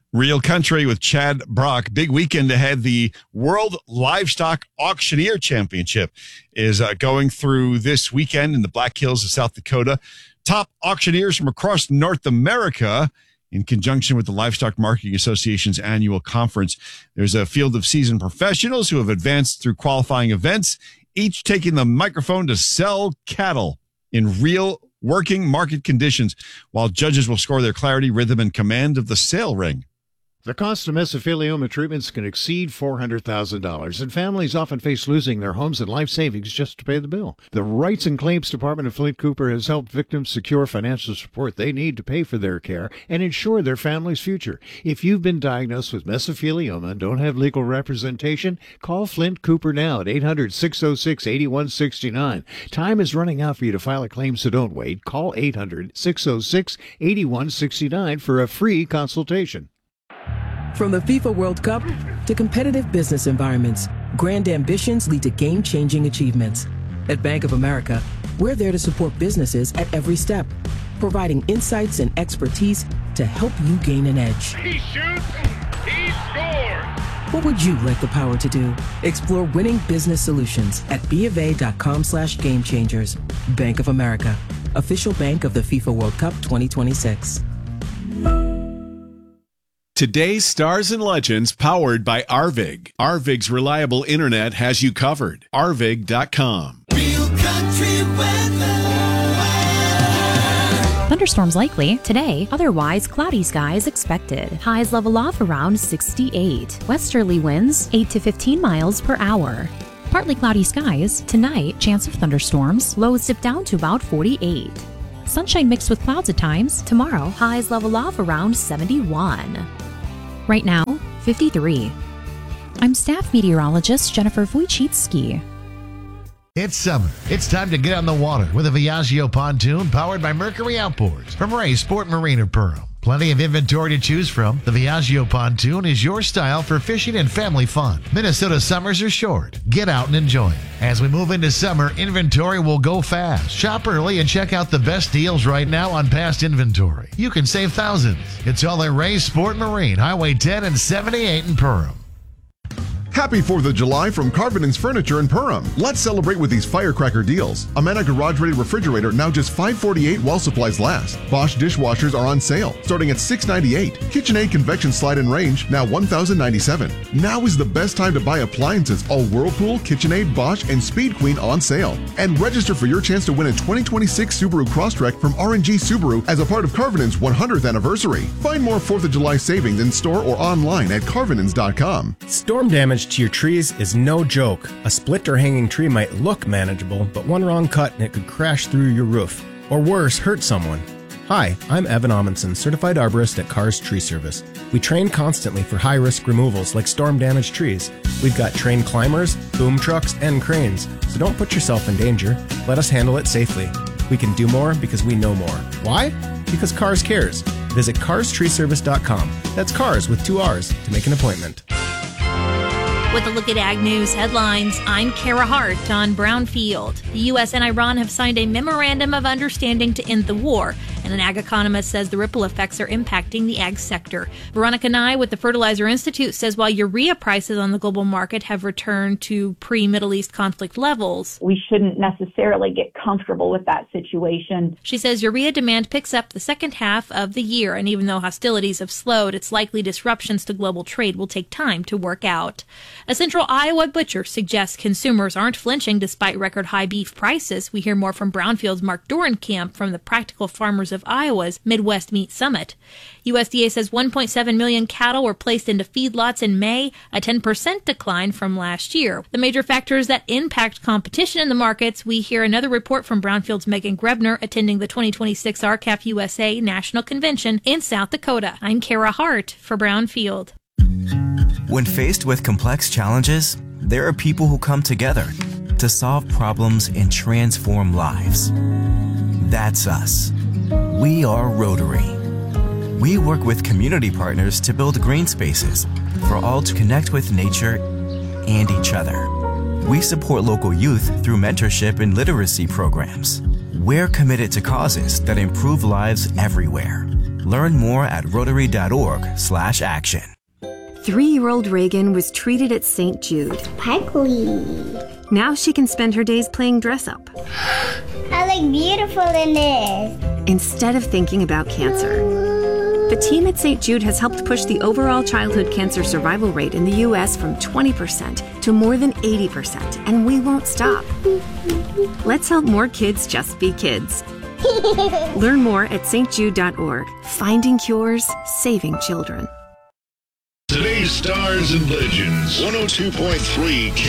Real Country with Chad Brock. Big weekend ahead. The World Livestock Auctioneer Championship is going through this weekend in the Black Hills of South Dakota. Top auctioneers from across North America, in conjunction with the Livestock Marketing Association's annual conference. There's a field of seasoned professionals who have advanced through qualifying events, each taking the microphone to sell cattle in real working market conditions, while judges will score their clarity, rhythm, and command of the sale ring. The cost of mesothelioma treatments can exceed $400,000, and families often face losing their homes and life savings just to pay the bill. The Rights and Claims Department of Flint Cooper has helped victims secure financial support they need to pay for their care and ensure their family's future. If you've been diagnosed with mesothelioma and don't have legal representation, call Flint Cooper now at 800-606-8169. Time is running out for you to file a claim, so don't wait. Call 800-606-8169 for a free consultation. From the FIFA World Cup to competitive business environments, grand ambitions lead to game-changing achievements. At Bank of America, we're there to support businesses at every step, providing insights and expertise to help you gain an edge. He shoots, he scores! What would you like the power to do? Explore winning business solutions at BofA.com/gamechangers. Bank of America, official bank of the FIFA World Cup 2026. Today's Stars and Legends powered by Arvig. Arvig's reliable internet has you covered. Arvig.com. Real country weather. Thunderstorms likely today, otherwise cloudy skies expected. Highs level off around 68. Westerly winds 8 to 15 miles per hour. Partly cloudy skies tonight, chance of thunderstorms. Lows dip down to about 48. Sunshine mixed with clouds at times. Tomorrow, highs level off around 71. Right now, 53. I'm staff meteorologist Jennifer Wojcicki. It's summer. It's time to get on the water with a Viaggio pontoon powered by Mercury Outboards from Ray Sport Marine of Perham. Plenty of inventory to choose from. The Viaggio pontoon is your style for fishing and family fun. Minnesota summers are short. Get out and enjoy it. As we move into summer, inventory will go fast. Shop early and check out the best deals right now on past inventory. You can save thousands. It's all at Ray Sport Marine, Highway 10 and 78 in Perham. Happy 4th of July from Carvin's Furniture in Perham. Let's celebrate with these firecracker deals. Amana Garage Ready Refrigerator now just $548 while supplies last. Bosch dishwashers are on sale, starting at $698. KitchenAid convection slide and range now $1,097. Now is the best time to buy appliances. All Whirlpool, KitchenAid, Bosch, and Speed Queen on sale. And register for your chance to win a 2026 Subaru Crosstrek from R&G Subaru as a part of Carvin's 100th anniversary. Find more 4th of July savings in store or online at carvinins.com. Storm damage to your trees is no joke. A split or hanging tree might look manageable, but one wrong cut and it could crash through your roof. Or worse, hurt someone. Hi, I'm Evan Amundsen, certified arborist at Cars Tree Service. We train constantly for high-risk removals like storm-damaged trees. We've got trained climbers, boom trucks, and cranes, so don't put yourself in danger. Let us handle it safely. We can do more because we know more. Why? Because Cars cares. Visit carstreeservice.com. That's cars with 2 R's to make an appointment. With a look at Ag News headlines, I'm Kara Hart on Brownfield. The U.S. and Iran have signed a memorandum of understanding to end the war, and an ag economist says the ripple effects are impacting the ag sector. Veronica Nye with the Fertilizer Institute says while urea prices on the global market have returned to pre-Middle East conflict levels, we shouldn't necessarily get comfortable with that situation. She says urea demand picks up the second half of the year, and even though hostilities have slowed, it's likely disruptions to global trade will take time to work out. A central Iowa butcher suggests consumers aren't flinching despite record high beef prices. We hear more from Brownfield's Mark Dorenkamp from the Practical Farmers of Iowa's Midwest Meat Summit. USDA says 1.7 million cattle were placed into feedlots in May, a 10% decline from last year. The major factors that impact competition in the markets, we hear another report from Brownfield's Megan Grebner attending the 2026 RCAF USA National Convention in South Dakota. I'm Kara Hart for Brownfield. When faced with complex challenges, there are people who come together to solve problems and transform lives. That's us. We are Rotary. We work with community partners to build green spaces for all to connect with nature and each other. We support local youth through mentorship and literacy programs. We're committed to causes that improve lives everywhere, Learn more at Rotary.org/action. 3-year-old Reagan was treated at St. Jude. Sparkly. Now she can spend her days playing dress-up. I look beautiful in this. Instead of thinking about cancer. The team at St. Jude has helped push the overall childhood cancer survival rate in the U.S. from 20% to more than 80%, and we won't stop. Let's help more kids just be kids. Learn more at stjude.org. Finding cures, saving children. Today's Stars and Legends, 102.3